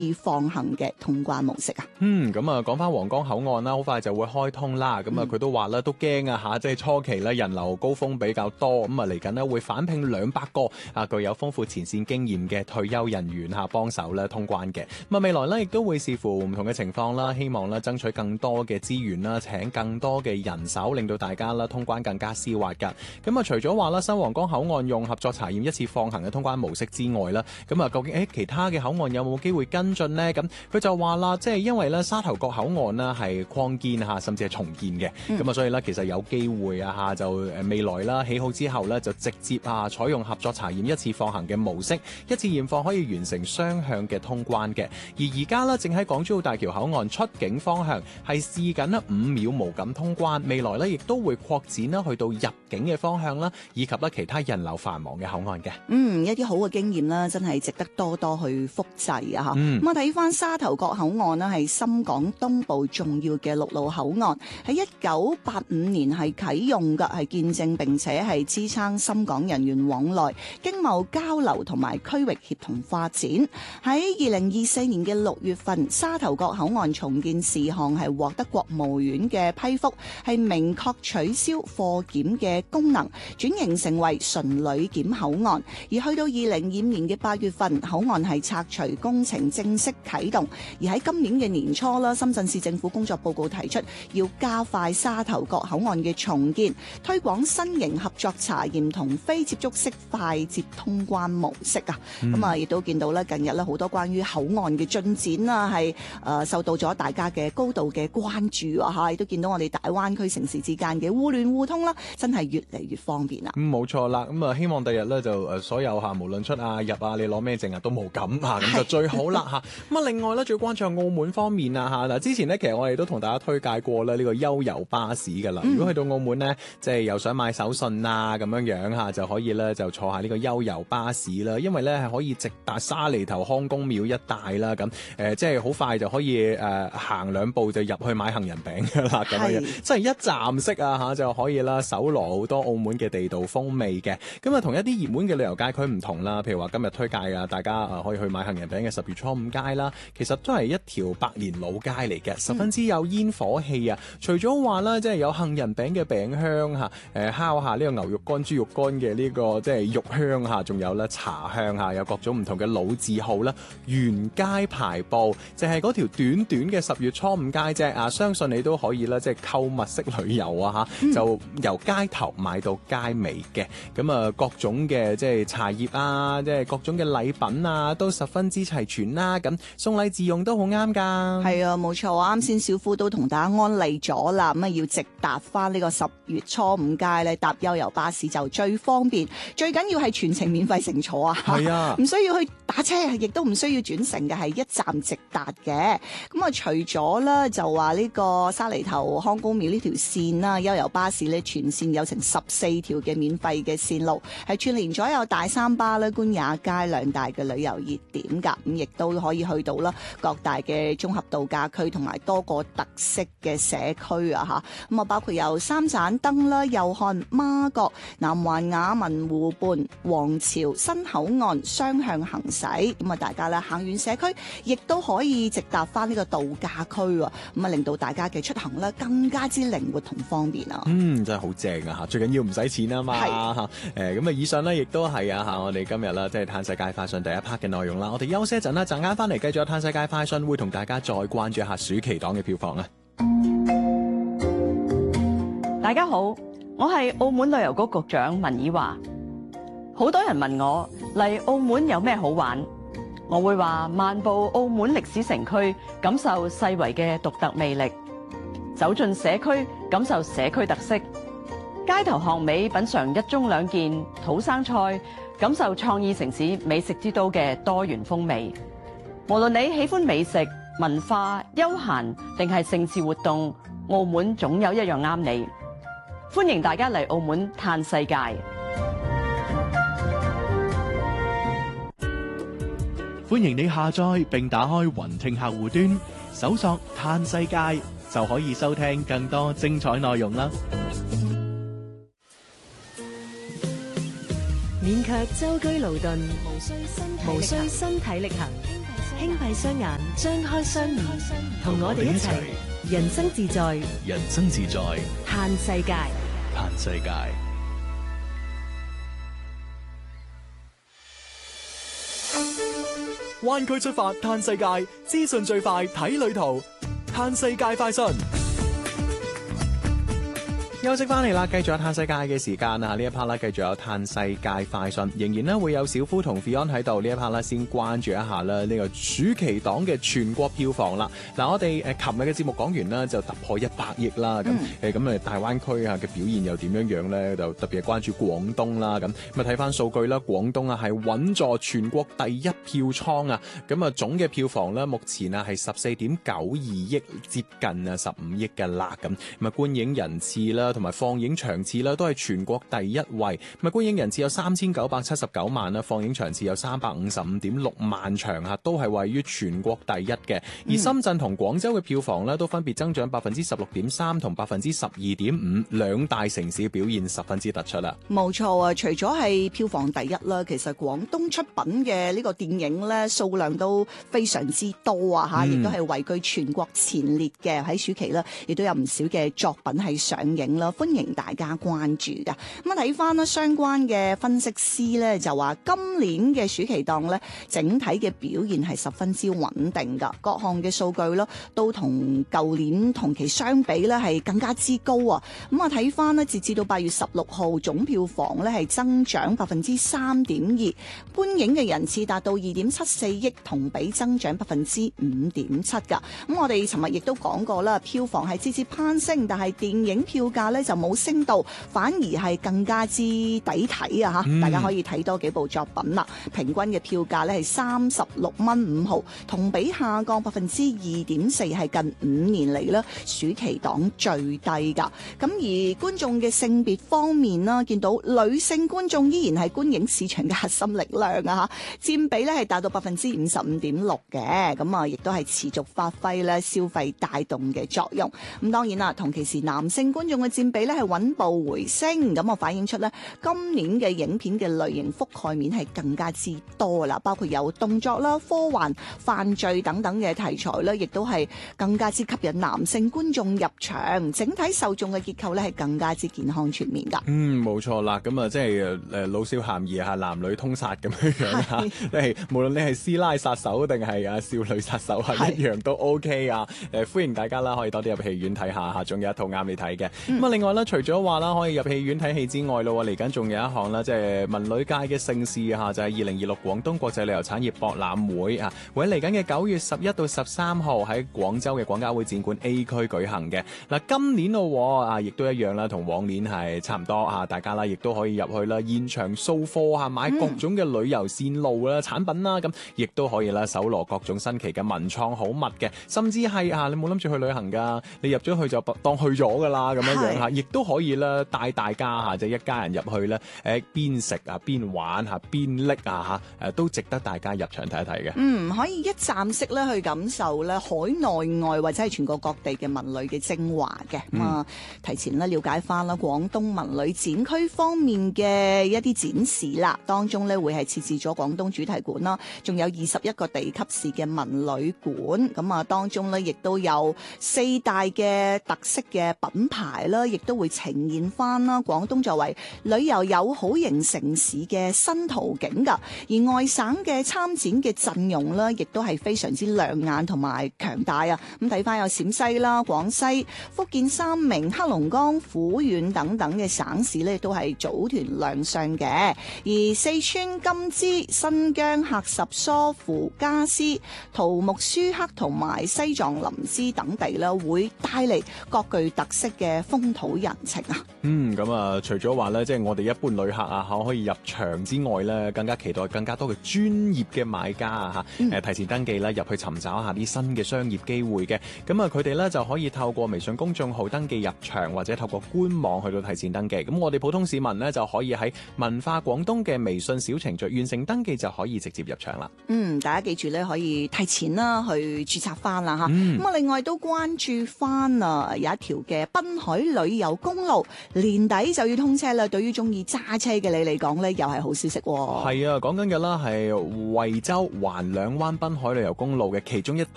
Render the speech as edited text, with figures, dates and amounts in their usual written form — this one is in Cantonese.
放行嘅通關模式啊。 咁啊，講翻皇崗口岸啦，好快就會開通啦。咁啊，佢都話啦，都驚啊嚇，即係初期咧人流高峰比較多，咁啊嚟緊呢會返聘200個具有豐富前線經驗嘅退休人員嚇幫手咧通關嘅。咁啊，未來呢亦都會視乎唔同嘅情況啦，希望咧爭取更多嘅資源啦，請更多嘅人手，令到大家啦通關更加絲滑㗎。咁啊，除咗話啦新皇崗口岸用合作查驗一次放行嘅通關模式之外啦，咁啊究竟其他嘅口岸有冇機會跟進呢？咁佢就話啦，即係因為咧沙頭角口岸呢係擴建嚇，甚至係重建嘅，咁啊所以咧其實有機會啊就未來啦起好之後咧就直接採用合作查驗一次放行嘅模式，一次驗放可以完成雙向嘅通關嘅。而家咧正喺港珠澳大橋口岸出境方向係試緊咧5秒無感通關，未來咧亦都會擴展啦去到入境嘅方向啦，以及咧其他人流繁忙嘅口岸嘅。 一啲好嘅經驗啦，真係值得多多去複製啊！咁啊睇翻沙頭角口岸呢係深港東部重要嘅陸路口岸，喺1985年係啟用嘅，係見證並且係支撐深港人員往來、經貿交流同埋區域協同發展。喺2024年嘅6月份，沙頭角口岸重建事項係獲得國務院嘅批覆，係明確取消貨檢嘅功能，轉型成為純旅檢口岸。而去到2025年嘅8月份，口岸係拆除工程正式啟動。而喺今年嘅年初啦，深圳市政府工作報告提出要加快沙頭角口岸嘅重建，推廣新型合作查驗同非接觸式快捷通關模式啊。咁啊，亦都見到咧近日咧好多關於口岸嘅進展啦，係受到咗大家嘅高度嘅關注啊嚇，亦都見到我哋大灣區城市之間嘅互聯互通啦，真係越嚟越方便啊。 冇錯啦，咁啊希望第日咧就所有無論出入你攞咩證都冇咁咁就最好啦嚇。咁啊另外咧最關注澳門方面啊嗱，之前咧其實我哋都同大家推介過咧呢個悠遊巴士噶啦。如果去到澳門咧，即係又想買手信咁樣就可以咧就坐下呢個悠遊巴士啦。因為咧係可以直達沙梨頭康公廟一帶啦，咁即係好快就可以行2步就入去買杏仁餅噶啦咁樣，即係一站式就可以啦，搜羅好多澳門嘅地道風味嘅。咁啊同一啲熱門嘅旅遊街區唔同啦，譬如話今日推介大家可以去買杏仁餅嘅10月初5街啦，其實都係一條百年老街嚟嘅，十分之有煙火氣啊！除咗話啦，即係有杏仁餅嘅餅香烤下呢個牛肉乾、豬肉乾嘅呢個即係肉香仲有咧茶香有各種唔同嘅老字號啦，沿街排布，就係嗰條短短嘅10月初5街啫相信你都可以啦，即係購物式旅遊就由街頭買到街尾嘅，咁啊各種嘅即係茶葉即係各種嘅禮品都十分之齊全啦，咁送禮自用都好啱噶。 係啊，冇錯，啱先小夫都同大家安利咗啦，咁要直達翻呢個10月初5街咧，搭悠遊巴士就最方便，最緊要係全程免費乘坐係啊，唔需要去打車，亦都唔需要轉乘嘅，係一站直達嘅。咁啊，除咗咧就話呢個沙梨頭康公廟呢條線啦，悠遊巴士咧全線有成14條嘅免費嘅線路，係串聯咗有大三巴咧、官也街2大嘅旅遊熱點㗎，咁亦都可以去到啦各大嘅綜合度假區同埋多個特色嘅社區啊嚇，咁啊包括有三盞燈啦、祐漢、媽閣、南環雅文湖畔、皇朝新口岸雙向行駛，咁啊大家咧行完社區，亦都可以直達翻呢個度假區喎，咁啊令到大家嘅出行咧更加之靈活同方便啊！ 真係好正啊嚇，最緊要唔使錢啊嘛嚇。咁啊以上咧亦都係我哋今日啦，即係嘆世界快訊第一 part 嘅內容啦。我哋休息一陣啦，陣間翻嚟繼續嘆世界快訊，會同大家再關注一下暑期檔嘅票房啊！ 大家好，我係澳門旅遊局局長文綺華。好多人問我嚟澳門有咩好玩，我會話漫步澳門歷史城區，感受世遺嘅獨特魅力；走進社區，感受社區特色；街頭巷尾品嘗一盅兩件土生菜，感受創意城市美食之都嘅多元風味。無論你喜歡美食、文化、休閒定係盛事活動，澳門總有一樣啱你。歡迎大家嚟澳門嘆世界。 歡迎你下載並打開雲聽客戶端，搜索嘆世界就可以收聽更多精彩內容啦。 勉強舟車勞頓，無需身體力行， 輕閉雙眼，張開雙耳，同我哋一齊人生自在， 人生自在， 嘆世界。 嘆世界。灣區出發嘆世界，資訊最快睇旅途，嘆世界快訊。 休息翻嚟啦，繼續有嘆世界嘅時間啊！呢一 part 啦，繼續有嘆世界快訊，仍然咧會有小夫同 Fion 喺度。呢一 part 啦，先關注一下啦，呢個暑期檔嘅全國票房啦。嗱，我哋琴日嘅節目講完啦，就突破100億啦。咁大灣區啊嘅表現又點樣樣咧？就特別係關注廣東啦。咁睇翻數據啦，廣東啊係穩坐全國第一票倉啊。咁啊總嘅票房咧，目前啊係14.92億，接近啊15億嘅啦。咁觀影人次啦，同埋放映場次啦，都係全國第一位。觀影人次有3979萬啦，放映場次有355.6萬場啊，都係位於全國第一嘅。而深圳同廣州嘅票房咧，都分別增長16.3%同12.5%，兩大城市表現十分之突出啦。 冇錯啊，除咗係票房第一啦，其實廣東出品嘅呢個電影咧，數量都非常之多啊嚇，亦都係位居全國前列嘅。喺暑期啦，亦都有唔少嘅作品係上映啦，歡迎大家關注㗎。咁睇翻啦，相關嘅分析師咧就話，今年嘅暑期檔咧，整體嘅表現係十分之穩定㗎，各項嘅數據咯都同舊年同期相比咧係更加之高啊。咁睇翻咧，截至到8月16號，總票房咧係增長3.2%，觀影嘅人次達到2.74億，同比增長5.7%㗎。咁我哋尋日亦都講過啦，票房係節節攀升，但係電影票價咧就冇升到，反而係更加之抵睇啊！大家可以睇多幾部作品啦。平均嘅票價咧係36蚊5毫，同比下降2.4%，係近5年嚟啦暑期檔最低噶。咁而觀眾嘅性別方面啦，見到女性觀眾依然係觀影市場嘅核心力量啊！佔比咧係達到55.6%嘅，咁啊亦都係持續發揮咧消費帶動嘅作用。咁當然啦，同期時男性觀眾嘅佔比咧係穩步回升，咁啊反映出咧今年嘅影片嘅類型覆蓋面係更加之多啦，包括有動作啦、科幻、犯罪等等嘅題材咧，亦都係更加之吸引男性觀眾入場，整體受眾嘅結構咧係更加之健康全面噶。 冇錯啦，咁啊即係老少咸宜嚇，男女通殺咁樣樣嚇，無論你係師奶殺手定係少女殺手係一樣都 OK 啊！歡迎大家啦，可以多啲入戲院睇下嚇，仲有一套啱你睇嘅。咁另外咧，除咗話啦可以入戲院睇戲之外咯，嚟緊仲有一項啦，即係文旅界嘅盛事嚇，就係2026廣東國際旅遊產業博覽會啊，會喺嚟緊嘅9月11到13號喺廣州嘅廣交會展館 A 區舉行嘅。嗱，今年咯亦都一樣啦，同往年係差唔多嚇，大家啦亦都可以入去啦，現場掃貨嚇，買各種嘅旅遊線路啦、產品啦，咁亦都可以啦，搜羅各種新奇嘅文創好物嘅，甚至係你冇諗住去旅行㗎，你入咗去就當去咗㗎啦，咁樣樣嚇，亦都可以啦，帶大家嚇，就一家人入去咧，邊食啊邊玩嚇邊拎啊嚇，都值得大家入場睇一睇嘅。 可以一站式咧去感受咧海內外或者係全國各地嘅文旅嘅精華嘅。提前咧了解翻啦，廣東文旅展區方面嘅一啲展示啦，當中咧會係設置咗廣東主題館啦，仲有21個地級市嘅文旅館，咁啊當中咧亦都有4大嘅特色嘅品牌啦，亦都會呈現翻啦廣東作為旅遊友好型城市嘅新途景噶。而外省嘅參展嘅陣容啦，亦都係非常之亮眼同埋強大啊！咁睇翻有陝西啦、廣西、福建三明、黑龍江、撫遠等等嘅省市咧，都係組團亮相嘅。而四川甘孜、新疆喀什、疏附、嘉師、圖木舒克同埋西藏林芝等地啦，會帶嚟各具特色嘅風土人情啊！ 咁啊，除咗話咧，即係我哋一般旅客啊，可以入場之外咧，更加期待更加多嘅專業嘅買家啊，提前登記啦，入去尋找下啲新嘅商業機會嘅。咁啊，佢哋咧就可以透過微信公眾號登記入場，或者透過官網去到提前登記。咁我哋普通市民呢，就可以喺文化廣東嘅微信小程序完成登記，就可以直接入場啦。 大家記住咧，可以提前去註冊翻啦嚇。咁另外都關注翻有一條嘅濱海旅遊公路年底就要通車啦，對於中意揸車嘅你嚟講咧，又係好消息喎。 係啊，講緊嘅啦係惠州環兩灣濱海旅遊公路嘅其中一